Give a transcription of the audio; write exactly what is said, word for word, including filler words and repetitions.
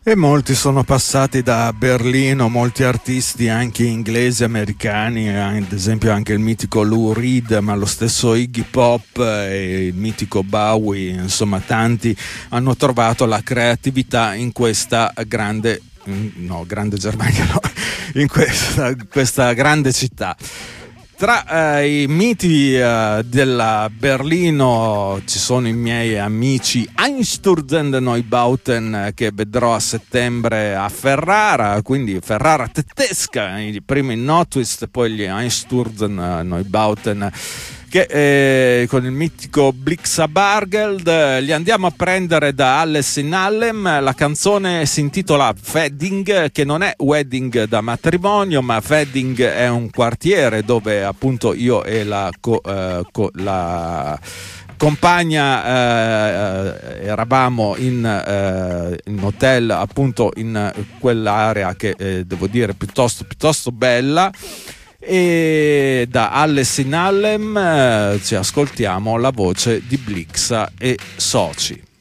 E molti sono passati da Berlino, molti artisti anche inglesi, americani, ad esempio anche il mitico Lou Reed, ma lo stesso Iggy Pop e il mitico Bowie, insomma tanti hanno trovato la creatività in questa grande, no, grande Germania no, in questa, questa grande città. Tra eh, i miti eh, della Berlino ci sono i miei amici Einsturzen Neubauten, che vedrò a settembre a Ferrara, quindi Ferrara tedesca, i primi Notwist, poi gli Einsturzen Neubauten che eh, con il mitico Blixabargeld li andiamo a prendere da Alles in Allem. La canzone si intitola Wedding, che non è wedding da matrimonio, ma Wedding è un quartiere dove appunto io e la, co, eh, co, la compagna eh, eravamo in, eh, in hotel appunto in quell'area che eh, devo dire piuttosto, piuttosto bella. E da Alles in Allem eh, ci ascoltiamo la voce di Blixa e Soci.